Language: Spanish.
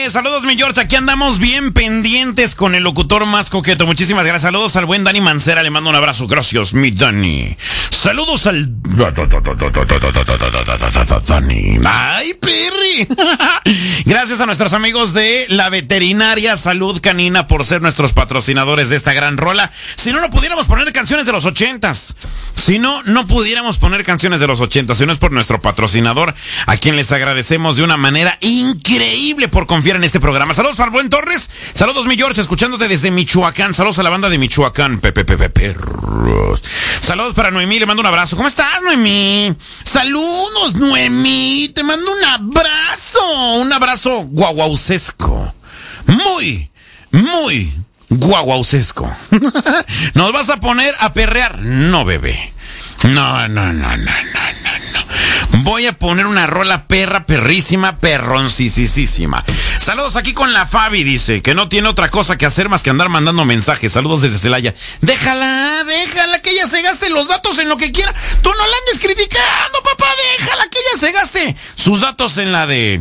Saludos, mi George. Aquí andamos bien pendientes con el locutor más coqueto. Muchísimas gracias. Saludos al buen Dani Mancera. Le mando un abrazo. Gracias, mi Dani. Saludos al Dani. ¡Ay, Perry! Gracias a nuestros amigos de la Veterinaria Salud Canina por ser nuestros patrocinadores de esta gran rola. Si no pudiéramos poner canciones de los 80s. Si no pudiéramos poner canciones de los 80s. Si no es por nuestro patrocinador, a quien les agradecemos de una manera increíble por confiar en este programa. Saludos al buen Torres. Saludos, mi George, escuchándote desde Michoacán. Saludos a la banda de Michoacán. Perros. Saludos para Noemí. Le mando un abrazo. ¿Cómo estás, Noemí? Saludos, Noemí. Te mando un abrazo. Un abrazo guaguaucesco. Muy guaguaucesco. ¿Nos vas a poner a perrear? No, bebé. No. Voy a poner una rola perrísima, perroncisísima. Saludos aquí con la Fabi, dice, que no tiene otra cosa que hacer más que andar mandando mensajes. Saludos desde Celaya. Déjala que ella se gaste los datos en lo que quiera. Tú no la andes criticando, papá, déjala que ella se gaste sus datos en la de...